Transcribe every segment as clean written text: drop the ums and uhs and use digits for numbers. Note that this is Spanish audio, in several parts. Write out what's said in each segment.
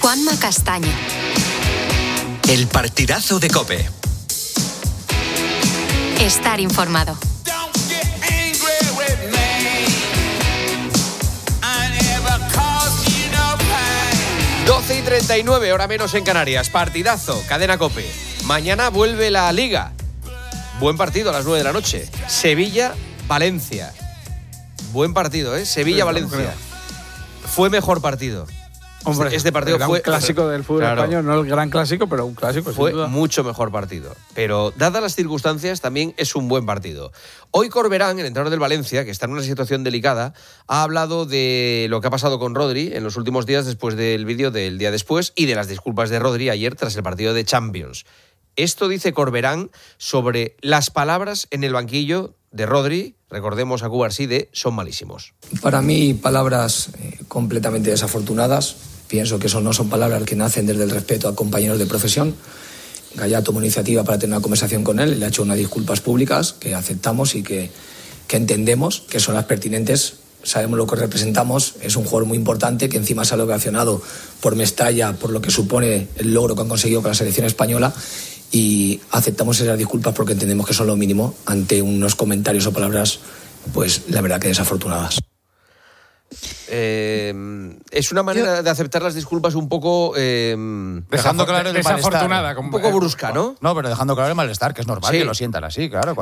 Juanma Castaño. El partidazo de COPE. Estar informado. 12:39, hora menos en Canarias. Partidazo, cadena COPE. Mañana vuelve la Liga. Buen partido a las 9 de la noche. Sevilla-Valencia. Buen partido, ¿eh? Sevilla-Valencia. Fue mejor partido. Hombre, este partido era fue un clásico del fútbol español, no el gran clásico, pero un clásico. Fue sin duda. mucho mejor partido. Pero, dadas las circunstancias, también es un buen partido. Hoy Corberán, el entrenador del Valencia, que está en una situación delicada, ha hablado de lo que ha pasado con Rodri en los últimos días después del vídeo del día después y de las disculpas de Rodri ayer tras el partido de Champions. Esto dice Corberán sobre las palabras en el banquillo de Rodri. Recordemos a Cubarsí, son malísimos. Para mí, palabras completamente desafortunadas. Pienso que eso no son palabras que nacen desde el respeto a compañeros de profesión. Gallá tomó iniciativa para tener una conversación con él, le ha hecho unas disculpas públicas que aceptamos y que entendemos que son las pertinentes. Sabemos lo que representamos, es un jugador muy importante que encima sale ovacionado por Mestalla, por lo que supone el logro que han conseguido con la selección española, y aceptamos esas disculpas porque entendemos que son lo mínimo ante unos comentarios o palabras, pues la verdad que desafortunadas. Es una manera de aceptar las disculpas un poco dejando claro el desafortunada, malestar. Un poco brusca, ¿no? No, pero dejando claro el malestar, que es normal que lo sientan así, claro.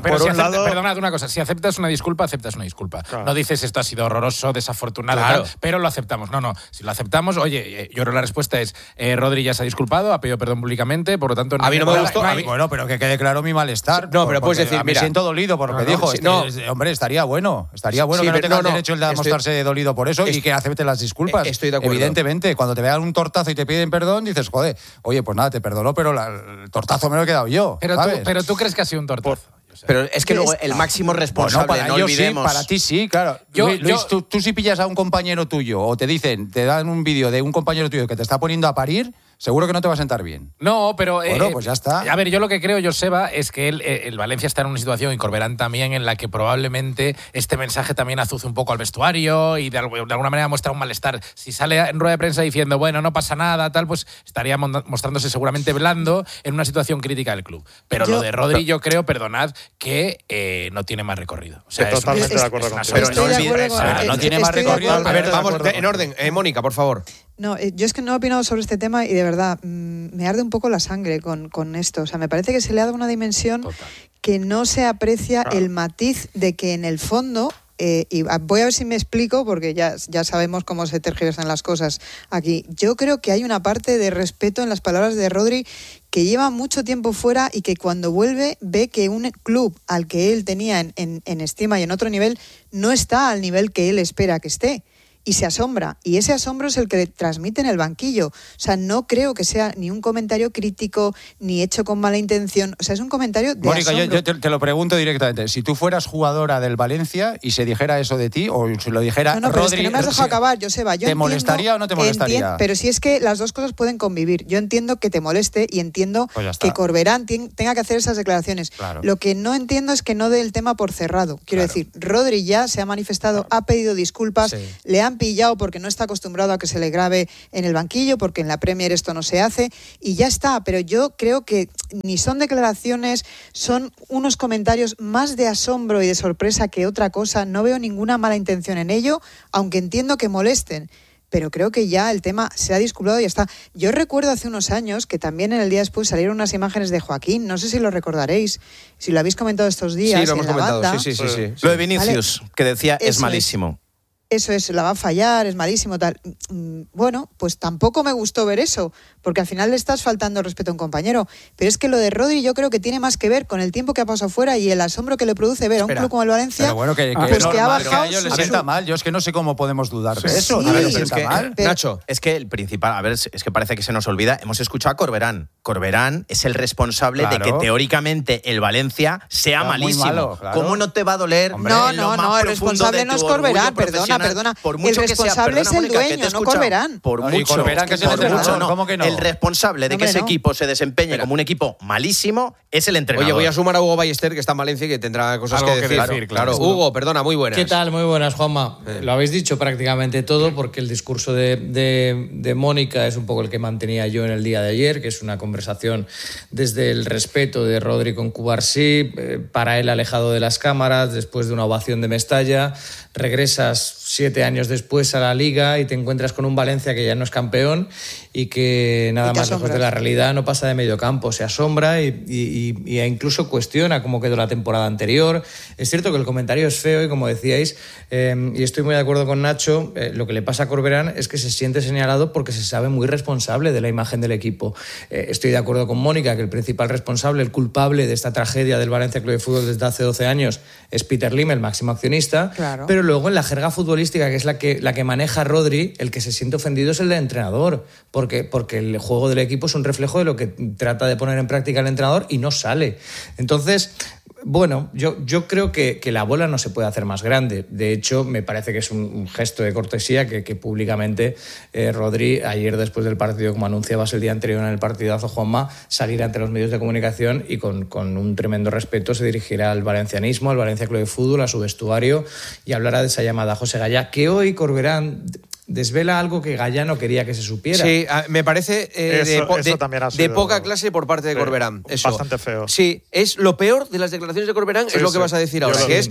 Perdonad una cosa, si aceptas una disculpa, aceptas una disculpa. Claro. No dices esto ha sido horroroso, desafortunado, claro, pero lo aceptamos. No, si lo aceptamos, oye, yo creo que la respuesta es Rodri ya se ha disculpado, ha pedido perdón públicamente, por lo tanto... A mí no me gustó. Bueno, pero que quede claro mi malestar. No, pero puedes decir, me siento dolido por lo que dijo. Hombre, estaría bueno que no tenga el derecho el de mostrarse dolido por eso y que acepte las disculpas. Estoy de acuerdo. Evidentemente, cuando te vean un tortazo y te piden perdón, dices, joder, oye, pues nada, te perdono, pero el tortazo me lo he quedado yo. Pero tú crees que ha sido un tortazo. Pero es que luego el máximo responsable, para no olvidemos. Sí, para ti sí, claro. Luis, tú si pillas a un compañero tuyo o te dan un vídeo de un compañero tuyo que te está poniendo a parir, seguro que no te va a sentar bien. No, pero... Bueno, pues ya está. A ver, yo lo que creo, Joseba, es que el Valencia está en una situación, y Corberán también, en la que probablemente este mensaje también azuce un poco al vestuario y de alguna manera muestra un malestar. Si sale en rueda de prensa diciendo, bueno, no pasa nada, tal, pues estaría mostrándose seguramente blando en una situación crítica del club. Pero lo de Rodri, yo creo, perdonad, que no tiene más recorrido. O sea, totalmente de acuerdo contigo. Pero no olvides, no tiene más recorrido. A ver, vamos en orden. Mónica, por favor. No, yo es que no he opinado sobre este tema y de verdad me arde un poco la sangre con esto. O sea, me parece que se le ha dado una dimensión que no se aprecia el matiz de que en el fondo, y voy a ver si me explico porque ya sabemos cómo se tergiversan las cosas aquí. Yo creo que hay una parte de respeto en las palabras de Rodri que lleva mucho tiempo fuera y que cuando vuelve ve que un club al que él tenía en estima y en otro nivel no está al nivel que él espera que esté. Y se asombra, y ese asombro es el que transmite en el banquillo. O sea, no creo que sea ni un comentario crítico, ni hecho con mala intención. O sea, es un comentario de Mónica, asombro. yo te lo pregunto directamente. Si tú fueras jugadora del Valencia y se dijera eso de ti, o si lo dijera No, pero Rodri... es que no me has dejado acabar, Joseba. ¿Te molestaría o no te molestaría? Pero si es que las dos cosas pueden convivir. Yo entiendo que te moleste y entiendo que Corberán tenga que hacer esas declaraciones. Claro. Lo que no entiendo es que no dé el tema por cerrado. Quiero decir, Rodri ya se ha manifestado, ha pedido disculpas, le han pillado porque no está acostumbrado a que se le grabe en el banquillo, porque en la Premier esto no se hace, y ya está. Pero yo creo que ni son declaraciones, son unos comentarios más de asombro y de sorpresa que otra cosa. No veo ninguna mala intención en ello, aunque entiendo que molesten. Pero creo que ya el tema se ha disculpado y ya está. Yo recuerdo hace unos años que también en el día después salieron unas imágenes de Joaquín, no sé si lo recordaréis, si lo habéis comentado estos días. Sí, lo hemos comentado, banda. sí. Lo de Vinicius, que decía, es malísimo. Eso es, la va a fallar, es malísimo, tal. Bueno, pues tampoco me gustó ver eso, porque al final le estás faltando respeto a un compañero. Pero es que lo de Rodri yo creo que tiene más que ver con el tiempo que ha pasado fuera y el asombro que le produce ver a un club como el Valencia. Pero bueno, que ha bajado. A ellos les sienta mal. Yo es que no sé cómo podemos dudar de eso. Sí, ¿Les sienta mal? Nacho, es que el principal, a ver, es que parece que se nos olvida, hemos escuchado a Corberán. Corberán es el responsable de que teóricamente el Valencia sea malísimo. Malo, claro. ¿Cómo no te va a doler? No, el responsable no es Corberán, perdóname. perdona. Por mucho el responsable es el dueño, no Corberán. Por mucho, Corberán, que es el entrenador, ¿cómo que no? El responsable de que ese equipo se desempeñe como un equipo malísimo es el entrenador. Oye, voy a sumar a Hugo Ballester, que está en Valencia y que tendrá cosas Algo que decir. Claro. Hugo, perdona, muy buenas. ¿Qué tal? Muy buenas, Juanma. Lo habéis dicho prácticamente todo, porque el discurso de Mónica es un poco el que mantenía yo en el día de ayer, que es una conversación desde el respeto de Rodri con Cubarsí, para él alejado de las cámaras, después de una ovación de Mestalla. Regresas 7 años después a la Liga y te encuentras con un Valencia que ya no es campeón y que nada más lejos de la realidad no pasa de medio campo, se asombra y incluso cuestiona cómo quedó la temporada anterior. Es cierto que el comentario es feo y, como decíais, y estoy muy de acuerdo con Nacho, lo que le pasa a Corberán es que se siente señalado porque se sabe muy responsable de la imagen del equipo. Estoy de acuerdo con Mónica que el principal responsable, el culpable de esta tragedia del Valencia Club de Fútbol desde hace 12 años es Peter Lim, el máximo accionista, claro. Pero luego en la jerga futbolística, que es la que maneja Rodri, el que se siente ofendido es el del entrenador, porque el juego del equipo es un reflejo de lo que trata de poner en práctica el entrenador y no sale. Entonces, bueno, yo creo que la bola no se puede hacer más grande. De hecho, me parece que es un gesto de cortesía que públicamente Rodri, ayer después del partido, como anunciabas el día anterior en el partidazo, Juanma, salir ante los medios de comunicación y con un tremendo respeto se dirigirá al valencianismo, al Valencia Club de Fútbol, a su vestuario, y hablará de esa llamada a José Gallá, que hoy Corberán desvela algo que Gallá no quería que se supiera. Sí, me parece de poca clase por parte de Corberán. Eso. Bastante feo. Sí, es lo peor de las declaraciones de Corberán, es lo que vas a decir ahora, que es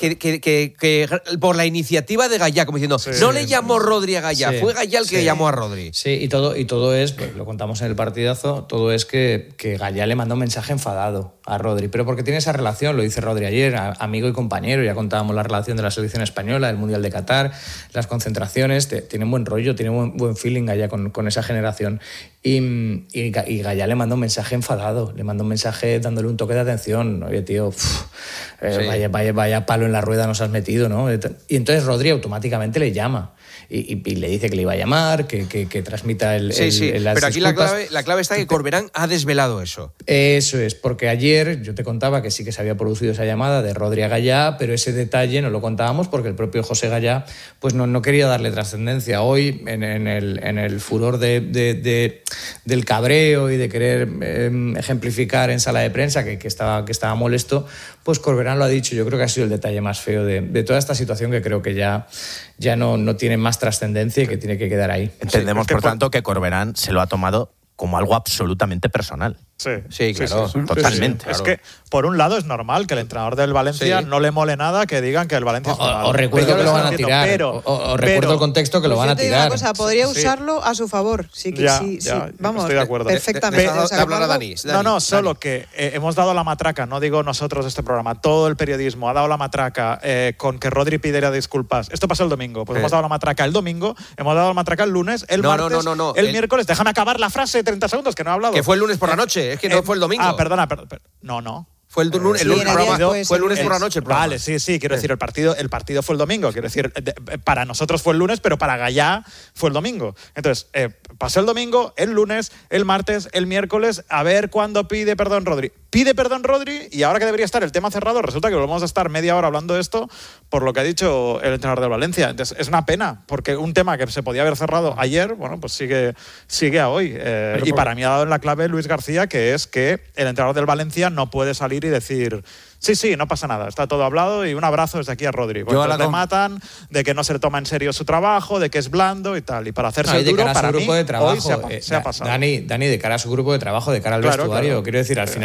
que por la iniciativa de Gallá, como diciendo, no le llamó Rodri a Gallá, fue Gallá el que llamó a Rodri. Sí, y todo es, pues, lo contamos en el partidazo, todo es que Gallá le mandó un mensaje enfadado a Rodri, pero porque tiene esa relación, lo dice Rodri ayer, amigo y compañero, ya contábamos la relación de la selección española, el Mundial de Qatar, las concentraciones, tiene buen rollo, tiene buen feeling Gallá con esa generación. Y Gallá le mandó un mensaje enfadado, le mandó un mensaje dándole un toque de atención. Oye, tío, vaya palo en la rueda nos has metido, ¿no? Y entonces Rodri automáticamente le llama. Y le dice que le iba a llamar, que transmita las pero aquí disculpas. la clave está que Corberán ha desvelado eso. Eso es, porque ayer yo te contaba que sí que se había producido esa llamada de Rodri a Gallá, pero ese detalle no lo contábamos porque el propio José Gallá pues no quería darle trascendencia. Hoy, en el furor del cabreo y de querer ejemplificar en sala de prensa que estaba molesto, pues Corberán lo ha dicho. Yo creo que ha sido el detalle más feo de toda esta situación, que creo que ya no tiene más trascendencia y que tiene que quedar ahí. Entendemos, por tanto, que Corberán se lo ha tomado como algo absolutamente personal. Sí, claro. Totalmente. Es que, por un lado, es normal que el entrenador del Valencia no le mole nada que digan que el Valencia es normal. Os recuerdo que lo van a tirar. Os recuerdo el contexto que lo van a tirar. Una cosa, podría usarlo a su favor. Sí, vamos, estoy de acuerdo. Perfectamente. Hablar a Dani. Solo que hemos dado la matraca, no digo nosotros de este programa, todo el periodismo ha dado la matraca con que Rodri pidiera disculpas. Esto pasó el domingo. Pues hemos dado la matraca el domingo, hemos dado la matraca el lunes, el martes, el miércoles. Déjame acabar la frase de 30 segundos, que no he hablado. Que fue el lunes por la noche, es que no fue el domingo. Perdona. No. Fue el lunes por la noche el programa. Vale, sí, quiero decir, el partido fue el domingo. Quiero decir, para nosotros fue el lunes, pero para Gallá fue el domingo. Entonces, pasó el domingo, el lunes, el martes, el miércoles, a ver cuándo pide perdón Rodri. Pide perdón Rodri, y ahora que debería estar el tema cerrado, resulta que volvemos a estar media hora hablando de esto por lo que ha dicho el entrenador del Valencia. Entonces, es una pena, porque un tema que se podía haber cerrado ayer, bueno, pues sigue a hoy. Y para mí ha dado en la clave Luis García, que es que el entrenador del Valencia no puede salir y decir: sí, no pasa nada, está todo hablado, y un abrazo desde aquí a Rodri. Porque le matan, de que no se le toma en serio su trabajo, de que es blando y tal. Y para hacerse el duro, para mí, hoy se ha pasado. Dani, de cara a su grupo de trabajo, de cara al vestuario, claro. Quiero decir, al final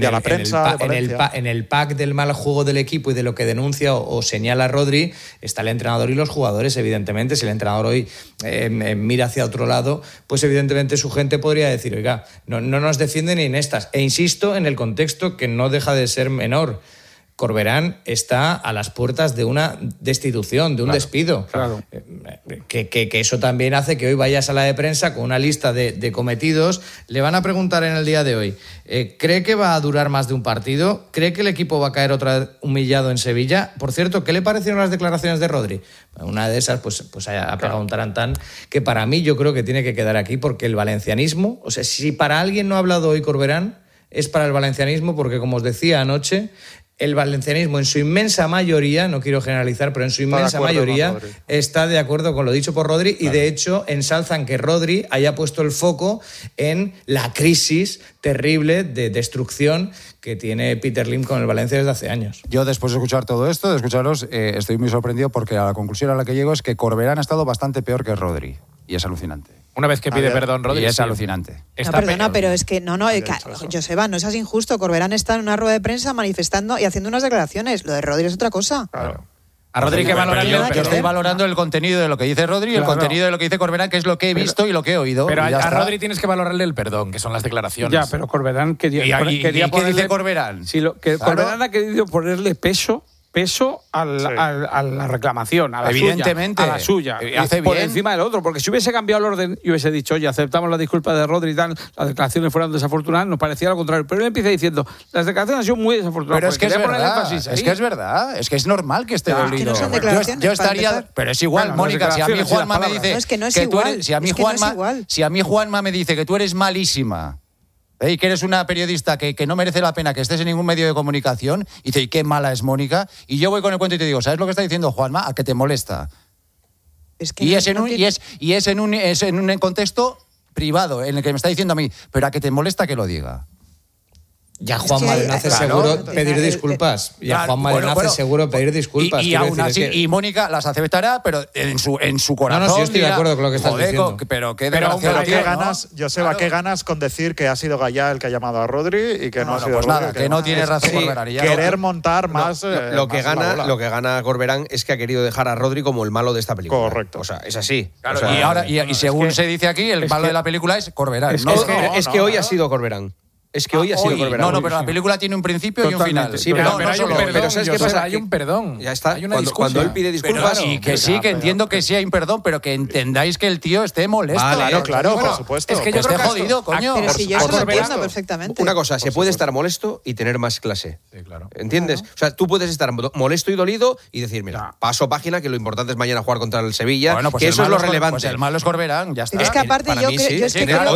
en el pack del mal juego del equipo y de lo que denuncia o señala Rodri, está el entrenador y los jugadores, evidentemente. Si el entrenador hoy mira hacia otro lado, pues evidentemente su gente podría decir: oiga, no nos defienden ni en estas. E insisto en el contexto, que no deja de ser menor. Corberán está a las puertas de una destitución, de un despido. Claro. Que eso también hace que hoy vaya a sala de prensa con una lista de cometidos. Le van a preguntar en el día de hoy: ¿cree que va a durar más de un partido? ¿Cree que el equipo va a caer otra vez humillado en Sevilla? Por cierto, ¿qué le parecieron las declaraciones de Rodri? Una de esas pues ha pegado un tarantán que para mí yo creo que tiene que quedar aquí, porque el valencianismo, o sea, si para alguien no ha hablado hoy Corberán, es para el valencianismo, porque, como os decía anoche, el valencianismo en su inmensa mayoría, no quiero generalizar, pero en su inmensa mayoría está de acuerdo con lo dicho por Rodri, claro. Y de hecho ensalzan que Rodri haya puesto el foco en la crisis terrible de destrucción que tiene Peter Lim con el Valencia desde hace años. Yo, después de escuchar todo esto, de escucharos, estoy muy sorprendido porque a la conclusión a la que llego es que Corberán ha estado bastante peor que Rodri. Y es alucinante. Una vez que pide perdón, Rodri. Y es alucinante. No, perdona, pero es que Joseba, no seas injusto. Corberán está en una rueda de prensa manifestando y haciendo unas declaraciones. Lo de Rodri es otra cosa. Claro. A Rodri que valora yo estoy valorando el contenido de lo que dice Rodri y el contenido de lo que dice Corberán, que es lo que he visto y lo que he oído. Pero a Rodri tienes que valorarle el perdón, que son las declaraciones. Ya, pero Corberán quería ponerle, ¿qué dice Corberán? Corberán ha querido ponerle peso a la reclamación, a la evidentemente, suya, a la suya, por encima del otro, porque si hubiese cambiado el orden y hubiese dicho, oye, aceptamos la disculpa de Rodri y tal, las declaraciones fueron desafortunadas, nos parecía lo contrario, pero él empieza diciendo, las declaraciones han sido muy desafortunadas. Pero es que es verdad, es que es normal que esté dolido. Es que no son declaraciones, yo estaría, pero es igual, bueno, Mónica, si a mí Juanma me dice si a mí Juanma me dice que tú eres malísima, y que eres una periodista que no merece la pena que estés en ningún medio de comunicación, y dice, ¿y qué mala es Mónica? Y yo voy con el cuento y te digo, ¿sabes lo que está diciendo Juanma? A que te molesta. Es que es en un contexto privado, en el que me está diciendo a mí, pero a que te molesta que lo diga. Ya Juanma le nace seguro pedir disculpas. Ya Juanma le nace seguro pedir disculpas. Y aún así, y Mónica las aceptará, pero en su corazón. No, sí, yo estoy de acuerdo con lo que estás diciendo. Pero qué ganas, Joseba, qué ganas con decir que ha sido Gallá el que ha llamado a Rodri y que no ha sido pues Rodri, nada, que no tiene razón Corberán. Querer montar más. Lo que gana Corberán es que ha querido dejar a Rodri como el malo de esta película. Correcto. O sea, es así. Claro, y según se dice aquí, el malo de la película es Corberán. Es que hoy ha sido Corberán. Es que hoy ha sido Corberán. No, pero la película tiene un principio y un final. Sí, pero hay un perdón. Pero ¿sabes qué pasa? Hay un perdón. Ya está. Hay una cuando él pide disculpas. Que entiendo que sí hay un perdón, pero que entendáis que el tío esté molesto. Claro, por supuesto. Es que yo esté jodido, coño. Pero si yo eso lo entiendo perfectamente. Una cosa, se puede estar molesto y tener más clase. Sí, claro. ¿Entiendes? O sea, tú puedes estar molesto y dolido y decir, mira, paso página, que lo importante es mañana jugar contra el Sevilla, que eso es lo relevante. Pues el malo es Corberán, ya está. Es que aparte yo creo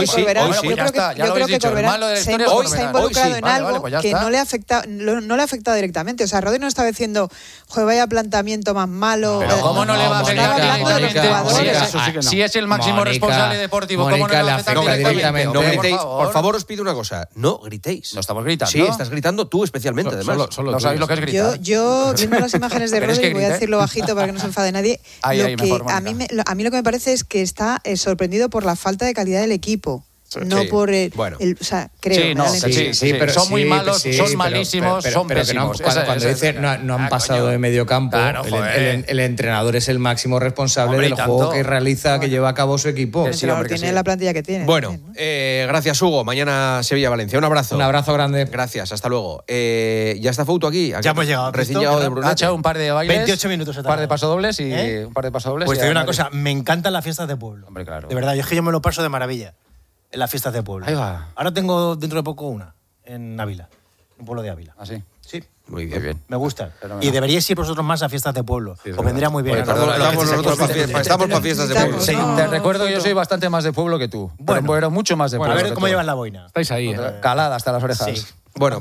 que Corberán se ha involucrado en algo que no le ha afectado directamente. O sea, Rodri no estaba diciendo, joder, vaya planteamiento más malo. Pero ¿cómo no le va a afectar directamente? Si es el máximo responsable deportivo, ¿cómo no le va a afectar directamente? No gritéis. Por favor, os pido una cosa. No gritéis. No estamos gritando. Sí, estás gritando tú especialmente, además. No sabéis lo que es gritar. Yo viendo las imágenes de Rodri, voy a decirlo bajito para que no se enfade nadie, a mí lo que me parece es que está sorprendido por la falta de calidad del equipo. No por o sea, creo. Sí, pero son muy malos, son malísimos, son pésimos. Cuando dice no han pasado de medio campo, el entrenador es el máximo responsable del juego que realiza, que lleva a cabo su equipo. El entrenador tiene la plantilla que tiene. Bueno, gracias, Hugo. Mañana Sevilla-Valencia. Un abrazo. Un abrazo grande. Gracias, hasta luego. Ya está Fouto aquí. Ya hemos llegado. Recién llegado de Brunete. Ha echado un par de bailes. 28 minutos. Un par de pasodobles y un par de pasodobles. Pues te digo una cosa, me encantan las fiestas de pueblo. Hombre, claro. De verdad, es que yo me lo paso de maravilla. En las fiestas de pueblo. Ahí va. Ahora tengo dentro de poco una, en Ávila, un pueblo de Ávila. ¿Ah, sí? Sí. Muy bien. Me gusta. Y deberíais ir vosotros más a fiestas de pueblo. Sí, os vendría muy bien. Estamos para fiestas de pueblo. Sí, te recuerdo que yo soy bastante más de pueblo que tú. Bueno, mucho más de pueblo. A ver cómo llevas la boina. Estáis ahí. Calada hasta las orejas. Sí. Bueno,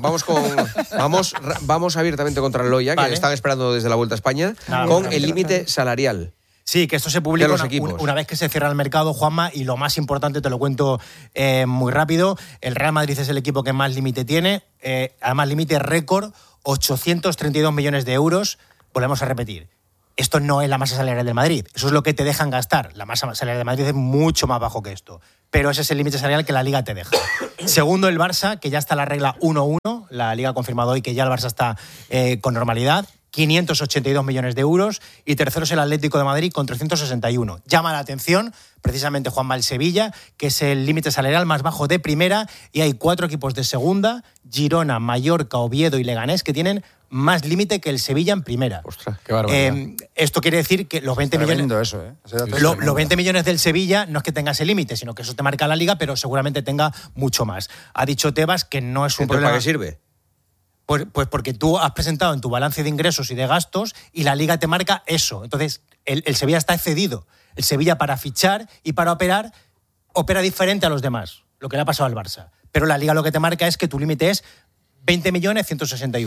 vamos abiertamente contra el Loya, que están esperando desde la Vuelta a España, con el límite salarial. Sí, que esto se publica una vez que se cierra el mercado, Juanma, y lo más importante, te lo cuento muy rápido, el Real Madrid es el equipo que más límite tiene, además límite récord, 832 millones de euros, volvemos a repetir. Esto no es la masa salarial del Madrid, eso es lo que te dejan gastar. La masa salarial del Madrid es mucho más bajo que esto, pero ese es el límite salarial que la Liga te deja. Segundo, el Barça, que ya está la regla 1-1, la Liga ha confirmado hoy que ya el Barça está con normalidad, 582 millones de euros, y tercero es el Atlético de Madrid con 361. Llama la atención precisamente Juanma el Sevilla, que es el límite salarial más bajo de primera, y hay 4 equipos de segunda, Girona, Mallorca, Oviedo y Leganés, que tienen más límite que el Sevilla en primera. Ostras, qué barbaridad. Esto quiere decir que los 20 millones... Los 20 millones del Sevilla no es que tenga ese límite, sino que eso te marca la Liga, pero seguramente tenga mucho más. Ha dicho Tebas que no es un problema... ¿Para qué sirve? Pues porque tú has presentado en tu balance de ingresos y de gastos y la Liga te marca eso. Entonces, el Sevilla está excedido. El Sevilla, para fichar y para operar, opera diferente a los demás, lo que le ha pasado al Barça. Pero la Liga lo que te marca es que tu límite es 20.161.000.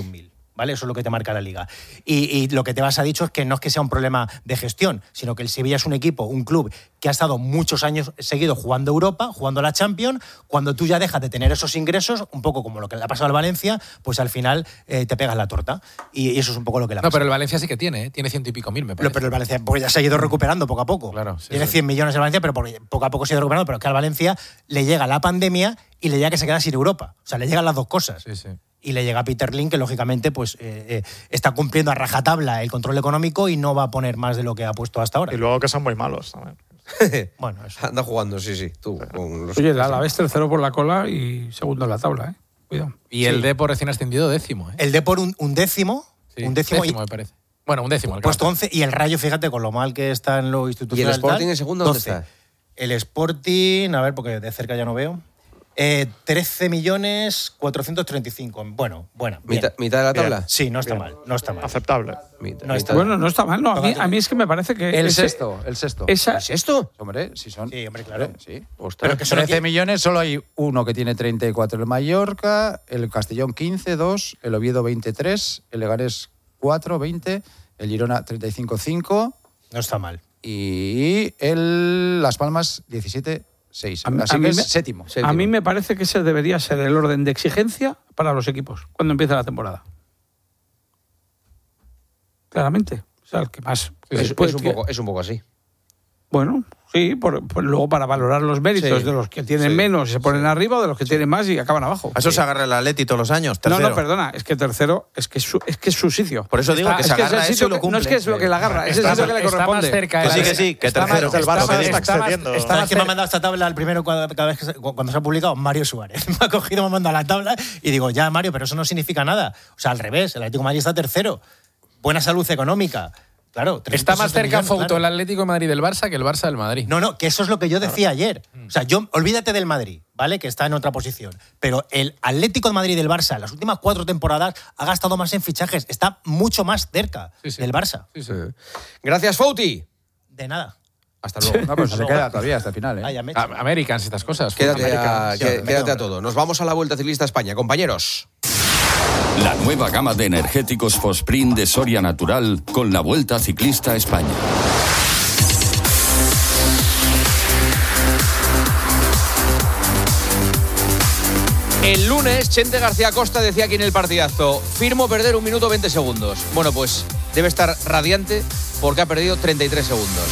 ¿vale? Eso es lo que te marca la Liga. Y lo que Tebas ha dicho es que no es que sea un problema de gestión, sino que el Sevilla es un equipo, un club que ha estado muchos años seguidos jugando Europa, jugando la Champions. Cuando tú ya dejas de tener esos ingresos, un poco como lo que le ha pasado al Valencia, pues al final te pegas la torta. Y eso es un poco lo que le ha pasado. No, pero el Valencia sí que tiene 100 y pico mil, me parece. Pero el Valencia ya se ha ido recuperando poco a poco. Claro, tiene 100 millones el Valencia, pero poco a poco se ha ido recuperando. Pero es que al Valencia le llega la pandemia y le llega que se queda sin Europa. O sea, le llegan las dos cosas. Sí. Y le llega a Peter Lim, que lógicamente pues está cumpliendo a rajatabla el control económico y no va a poner más de lo que ha puesto hasta ahora. Y luego que son muy malos también. Bueno, eso. Anda jugando, sí. Tú, con los... Oye, el Alavés tercero por la cola y segundo en la tabla, Cuidado. Y el Depor recién ascendido 10º, El Depor un décimo. Sí, un décimo me parece. Bueno, un décimo. Puesto 11 y el Rayo, fíjate, con lo mal que está en lo institucional. ¿Y el Sporting en segundo 12. ¿Dónde está? El Sporting, a ver, porque de cerca ya no veo. 13.435.000. Bueno, ¿Mitad de la tabla? Bien. Sí, no está mal. Aceptable. No está mal. No, a mí es que me parece que... El sexto. ¿El sexto? Hombre, sí son. Sí, hombre, claro. Sí. Pero que 13 millones, solo hay uno que tiene 34, el Mallorca, el Castellón 15, 2, el Oviedo 23, el Leganés 4, 20, el Girona 35,5. No está mal. Y el Las Palmas 17, 6. Así que es séptimo. A mí me parece que ese debería ser el orden de exigencia para los equipos cuando empieza la temporada. Claramente. O sea, el que más... Es un poco así. Bueno, sí, luego para valorar los méritos de los que tienen menos y se ponen arriba, o de los que tienen más y acaban abajo. A eso se agarra el Atleti todos los años. Tercero. No, perdona, es que tercero es que es su sitio. Por eso digo que se agarra eso y lo cumple. No es que es lo que le agarra, es el sitio que le corresponde. Que sí, que tercero. Es el Barça que está excediendo. ¿Sabes quién me ha mandado esta tabla al primero cada vez cuando se ha publicado? Mario Suárez. Me ha cogido, me ha mandado la tabla y digo, ya, Mario, pero eso no significa nada. O sea, al revés, el Atlético de Madrid está tercero. Buena salud económica. Claro, está más cerca Fouto el Atlético de Madrid del Barça que el Barça del Madrid. No, que eso es lo que yo decía ayer. O sea, olvídate del Madrid, ¿vale? Que está en otra posición. Pero el Atlético de Madrid del Barça, en las últimas 4 temporadas, ha gastado más en fichajes. Está mucho más cerca del Barça. Sí. Gracias, Fouti. De nada. Hasta luego. No, pues se queda todavía hasta el final, Americans, estas cosas. Quédate a todo. Nos vamos a la Vuelta Ciclista a España, compañeros. La nueva gama de energéticos Fosprint de Soria Natural con la Vuelta Ciclista a España. El lunes, Chente García Costa decía aquí en el partidazo: firmo perder 1 minuto 20 segundos. Bueno, pues debe estar radiante porque ha perdido 33 segundos.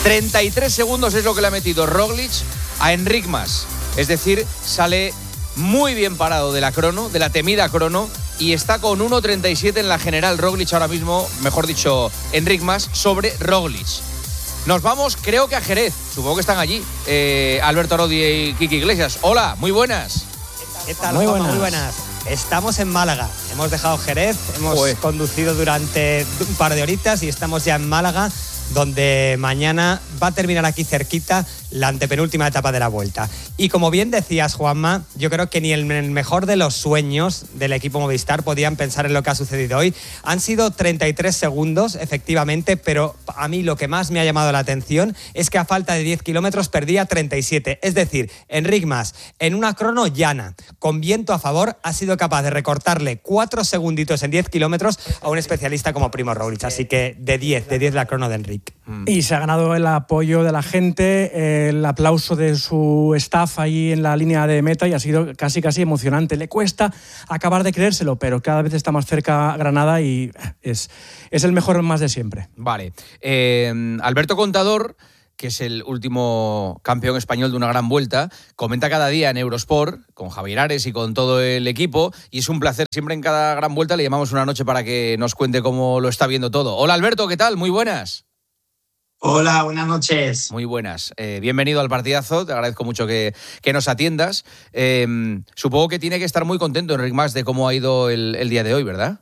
33 segundos es lo que le ha metido Roglic a Enric Mas. Es decir, sale muy bien parado de la crono, de la temida crono, y está con 1.37 en la general Roglic ahora mismo, mejor dicho, Enric Mas sobre Roglic. Nos vamos, creo que a Jerez. Supongo que están allí. Alberto Rodi y Kiki Iglesias. Hola, muy buenas. ¿Qué tal? Muy buenas. Estamos en Málaga. Hemos dejado Jerez, hemos conducido durante un par de horitas y estamos ya en Málaga, donde mañana va a terminar aquí cerquita la antepenúltima etapa de la Vuelta. Y como bien decías, Juanma, yo creo que ni en el mejor de los sueños del equipo Movistar podían pensar en lo que ha sucedido hoy. Han sido 33 segundos, efectivamente, pero a mí lo que más me ha llamado la atención es que a falta de 10 kilómetros perdía 37. Es decir, Enric Mas, en una crono llana, con viento a favor, ha sido capaz de recortarle 4 segunditos en 10 kilómetros a un especialista como Primož Roglic. Así que de 10 la crono de Enric. Y se ha ganado el apoyo de la gente, el aplauso de su staff ahí en la línea de meta, y ha sido casi emocionante. Le cuesta acabar de creérselo, pero cada vez está más cerca Granada y es el mejor más de siempre. Vale. Alberto Contador, que es el último campeón español de una gran vuelta, comenta cada día en Eurosport con Javier Ares y con todo el equipo, y es un placer. Siempre en cada gran vuelta le llamamos una noche para que nos cuente cómo lo está viendo todo. Hola Alberto, ¿qué tal? Muy buenas. Hola, buenas noches. Muy buenas. Bienvenido al partidazo, te agradezco mucho que nos atiendas. Supongo que tiene que estar muy contento Enric Mas de cómo ha ido el día de hoy, ¿verdad?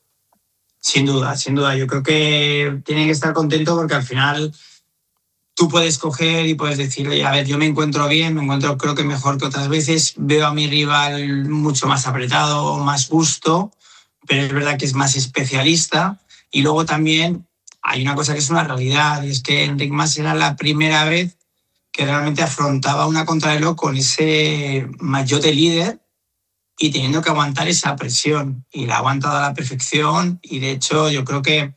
Sin duda. Yo creo que tiene que estar contento porque al final tú puedes coger y puedes decir, oye, a ver, yo me encuentro bien, creo que mejor que otras veces, veo a mi rival mucho más apretado, más justo, pero es verdad que es más especialista. Y luego también hay una cosa que es una realidad, y es que Enric Mas era la primera vez que realmente afrontaba una contrarreloj con ese maillot de líder y teniendo que aguantar esa presión. Y la ha aguantado a la perfección y de hecho yo creo que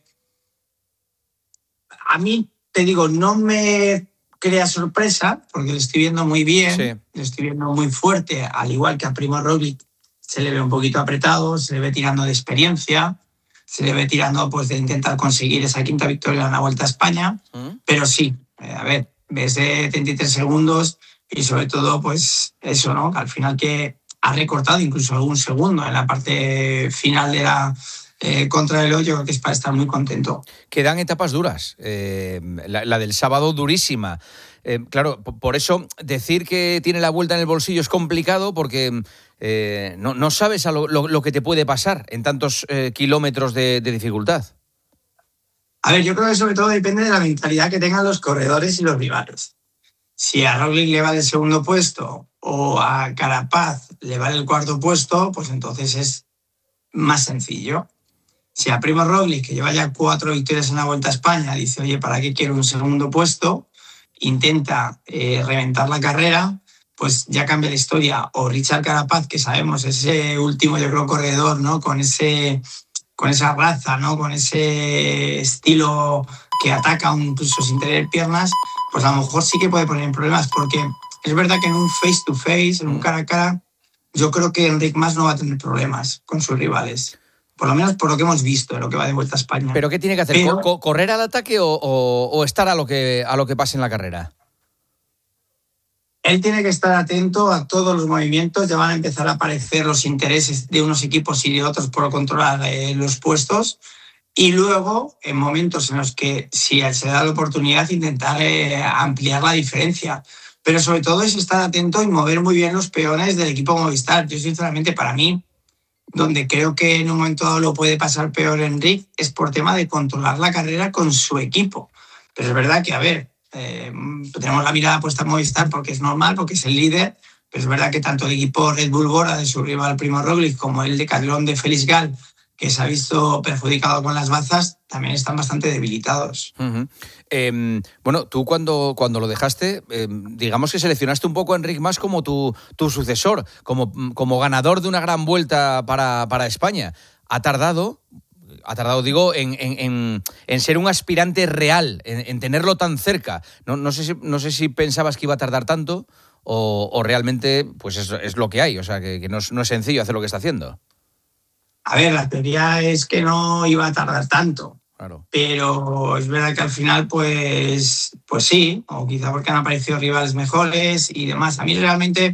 a mí, te digo, no me crea sorpresa porque le estoy viendo muy bien, le estoy viendo muy fuerte, al igual que a Primož Roglič se le ve un poquito apretado, se le ve tirando de experiencia, se le ve tirando pues de intentar conseguir esa quinta victoria en la Vuelta a España, pero sí, a ver, ves de 33 segundos y sobre todo pues eso, ¿no? Al final que ha recortado incluso algún segundo en la parte final de la contra el hoyo, que es para estar muy contento. Quedan etapas duras, la del sábado durísima. Claro, por eso decir que tiene la Vuelta en el bolsillo es complicado porque no sabes lo que te puede pasar en tantos kilómetros de dificultad. A ver, yo creo que sobre todo depende de la mentalidad que tengan los corredores y los rivales. Si a Roglič le vale el segundo puesto o a Carapaz le vale el cuarto puesto, pues entonces es más sencillo. Si a Primož Roglič, que lleva ya 4 victorias en la Vuelta a España, dice, oye, ¿para qué quiero un segundo puesto? Intenta reventar la carrera, pues ya cambia la historia. O Richard Carapaz, que sabemos, ese último, yo creo, corredor, ¿no? Con esa raza, ¿no? Con ese estilo que ataca incluso sin tener piernas, pues a lo mejor sí que puede poner en problemas, porque es verdad que en un face-to-face, en un cara a cara, yo creo que Enric Mas no va a tener problemas con sus rivales. Por lo menos por lo que hemos visto en lo que va de Vuelta a España. ¿Pero qué tiene que hacer? ¿Correr al ataque o estar a lo que pase en la carrera? Él tiene que estar atento a todos los movimientos. Ya van a empezar a aparecer los intereses de unos equipos y de otros por controlar los puestos. Y luego, en momentos en los que, si se da la oportunidad, intentar ampliar la diferencia. Pero sobre todo es estar atento y mover muy bien los peones del equipo Movistar. Yo, sinceramente, para mí, donde creo que en un momento dado lo puede pasar peor Enric, es por tema de controlar la carrera con su equipo. Pero es verdad que, a ver, tenemos la mirada puesta en Movistar porque es normal, porque es el líder, pero es verdad que tanto el equipo Red Bull Bora de su rival Primož Roglič como el de Decathlon de Félix Gall, que se ha visto perjudicado con las bazas, también están bastante debilitados. Bueno, tú cuando lo dejaste, digamos que seleccionaste un poco a Enric Mas como tu sucesor, como ganador de una gran vuelta para España. Ha tardado, digo, en ser un aspirante real, en tenerlo tan cerca. No sé si pensabas que iba a tardar tanto o realmente pues es lo que hay, o sea, que no es sencillo hacer lo que está haciendo. A ver, la teoría es que no iba a tardar tanto. Claro. Pero es verdad que al final, pues sí, o quizá porque han aparecido rivales mejores y demás. A mí realmente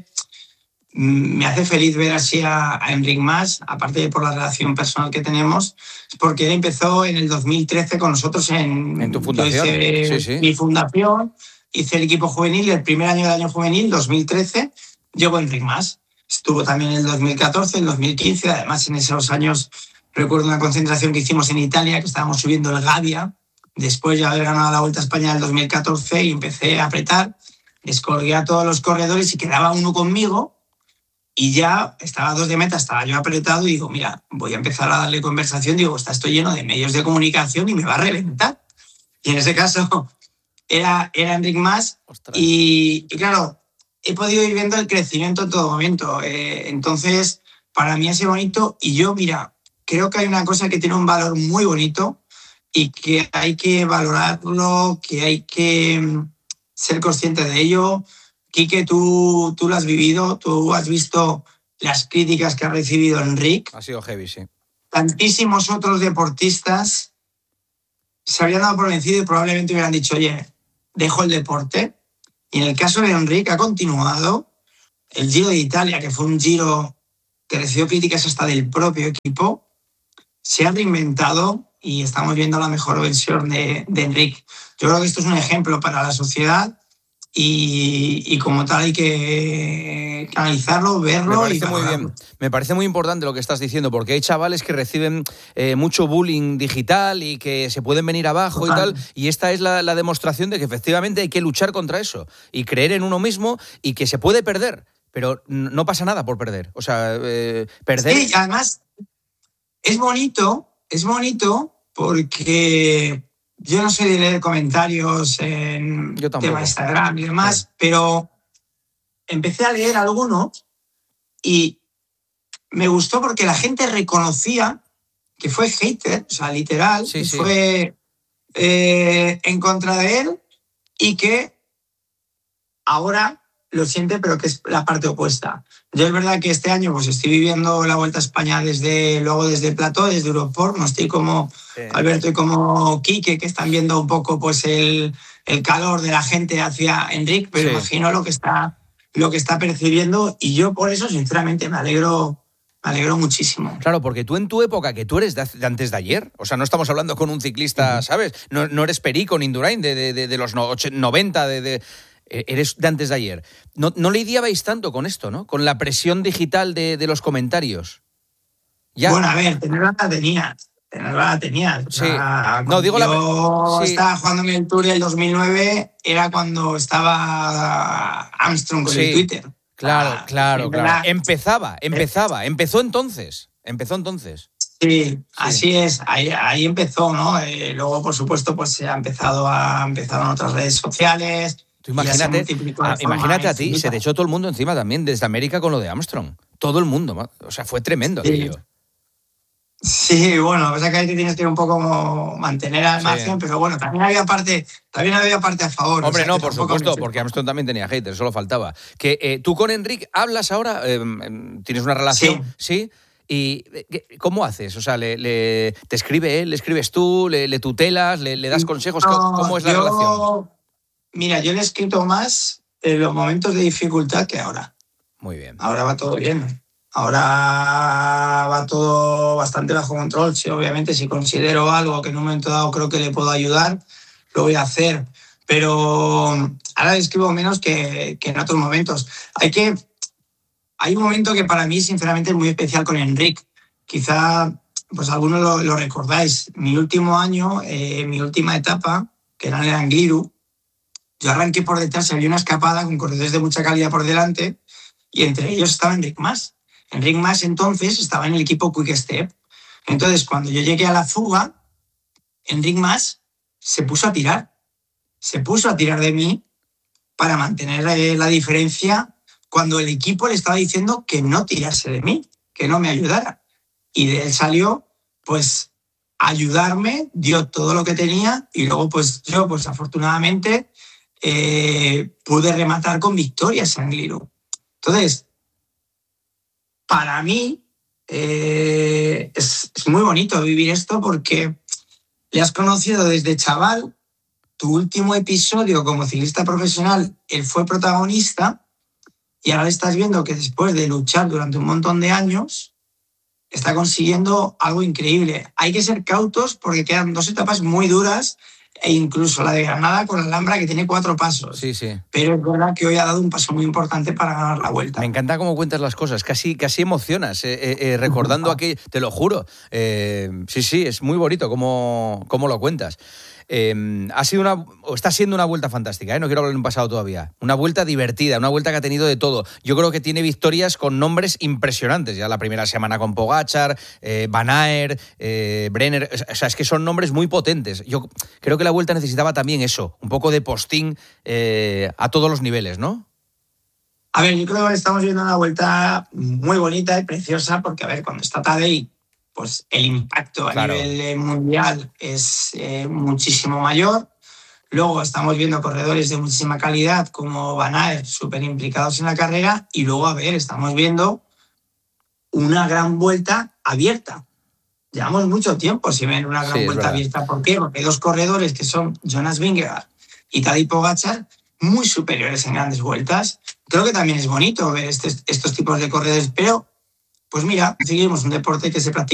me hace feliz ver así a Enric Mas, aparte de por la relación personal que tenemos, porque él empezó en el 2013 con nosotros en tu fundación. Sí. Mi fundación, hice el equipo juvenil, el primer año del año juvenil, 2013, llegó Enric Mas. Estuvo también en el 2014, el 2015, además en esos años recuerdo una concentración que hicimos en Italia, que estábamos subiendo el Gavia, después de haber ganado la Vuelta a España en el 2014 y empecé a apretar, descolgué a todos los corredores y quedaba uno conmigo y ya estaba a 2 de meta, estaba yo apretado y digo, mira, voy a empezar a darle conversación, digo, estoy lleno de medios de comunicación y me va a reventar. Y en ese caso era Enric Mas y claro, he podido ir viendo el crecimiento en todo momento. Entonces, para mí ha sido bonito y yo, mira, creo que hay una cosa que tiene un valor muy bonito y que hay que valorarlo, que hay que ser consciente de ello. Quique, tú lo has vivido, tú has visto las críticas que ha recibido Enric. Ha sido heavy, sí. Tantísimos otros deportistas se habrían dado por vencido y probablemente hubieran dicho, oye, dejo el deporte. Y en el caso de Enric ha continuado. El Giro de Italia, que fue un giro que recibió críticas hasta del propio equipo, se ha reinventado y estamos viendo la mejor versión de Enric. Yo creo que esto es un ejemplo para la sociedad y como tal hay que analizarlo, verlo. Me parece muy bien. Me parece muy importante lo que estás diciendo, porque hay chavales que reciben mucho bullying digital y que se pueden venir abajo. Total. Y tal, y esta es la demostración de que efectivamente hay que luchar contra eso y creer en uno mismo y que se puede perder, pero no pasa nada por perder. O sea, perder... Sí, además es bonito porque yo no soy de leer comentarios en tema Instagram y demás, pero empecé a leer algunos y me gustó porque la gente reconocía que fue hater, o sea, literal, fue en contra de él y que ahora lo siente, pero que es la parte opuesta. Yo es verdad que este año pues estoy viviendo la Vuelta a España desde el plató, desde Europort, no estoy como Alberto y como Quique, que están viendo un poco pues el calor de la gente hacia Enric, pero imagino lo que está percibiendo, y yo por eso sinceramente me alegro muchísimo. Claro, porque tú en tu época, que tú eres de antes de ayer, o sea, no estamos hablando con un ciclista, ¿sabes? No eres Perico ni Indurain de los 90, eres de antes de ayer. No lidiabais tanto con esto, ¿no? Con la presión digital de los comentarios. Ya. Bueno, a ver, tenerla la tenías. Sí. No, digo yo estaba jugando en el Tour el 2009, era cuando estaba Armstrong con el Twitter. Claro. Empezó entonces. Sí, así es. Ahí empezó, ¿no? Luego, por supuesto, pues se empezaron otras redes sociales. Tú imagínate a ti, se te echó todo el mundo encima también desde América con lo de Armstrong. Todo el mundo, o sea, fue tremendo aquello. Sí, bueno, lo que pasa es que ahí te tienes que un poco como mantener al margen, pero bueno, también había parte a favor. Hombre, o sea, no, por supuesto, porque Armstrong también tenía haters, solo faltaba. Que tú con Enric hablas ahora, tienes una relación, ¿sí? ¿Y cómo haces? O sea, ¿te escribe él, le escribes tú, le tutelas, le das consejos? ¿Cómo es la relación? Mira, yo le he escrito más en los momentos de dificultad que ahora. Muy bien. Ahora va todo bien. Ahora va todo bastante bajo control. Sí, obviamente, si considero algo que en un momento dado creo que le puedo ayudar, lo voy a hacer. Pero ahora le escribo menos que en otros momentos. Hay un momento que para mí, sinceramente, es muy especial con Enric. Quizá pues algunos lo recordáis. Mi último año, mi última etapa, que era en el Angliru, yo arranqué por detrás, había una escapada con corredores de mucha calidad por delante, y entre ellos estaba Enric Mas. Enric Mas entonces estaba en el equipo Quick Step. Entonces, cuando yo llegué a la fuga, Enric Mas se puso a tirar de mí para mantener la diferencia, cuando el equipo le estaba diciendo que no tirase de mí, que no me ayudara. Y de él salió, pues, a ayudarme, dio todo lo que tenía, y luego, pues, yo, pues, afortunadamente, pude rematar con victorias en Angliru. Entonces, para mí es muy bonito vivir esto, porque le has conocido desde chaval. Tu último episodio como ciclista profesional, él fue protagonista, y ahora estás viendo que después de luchar durante un montón de años, está consiguiendo algo increíble. Hay que ser cautos porque quedan 2 etapas muy duras, e incluso la de Granada con la Alhambra, que tiene 4 pasos. Sí. Pero es verdad que hoy ha dado un paso muy importante para ganar la Vuelta. Me encanta cómo cuentas las cosas, casi emocionas, recordando aquello, te lo juro. Sí, es muy bonito cómo lo cuentas. Está siendo una vuelta fantástica, no quiero hablar en un pasado todavía. Una vuelta divertida, una vuelta que ha tenido de todo. Yo creo que tiene victorias con nombres impresionantes. Ya la primera semana con Pogačar, Van Aert, Brenner. O sea, es que son nombres muy potentes. Yo creo que la vuelta necesitaba también eso, un poco de postín a todos los niveles, ¿no? A ver, yo creo que estamos viendo una vuelta muy bonita y preciosa, porque, a ver, cuando está Tadej, pues el impacto a nivel mundial es muchísimo mayor. Luego estamos viendo corredores de muchísima calidad como Van Aert, súper implicados en la carrera. Y luego, a ver, estamos viendo una gran vuelta abierta. Llevamos mucho tiempo sin ver una gran vuelta abierta. ¿Por qué? Porque hay 2 corredores que son Jonas Vingegaard y Tadej Pogačar, muy superiores en grandes vueltas. Creo que también es bonito ver estos tipos de corredores, pero pues mira, seguimos un deporte que se practica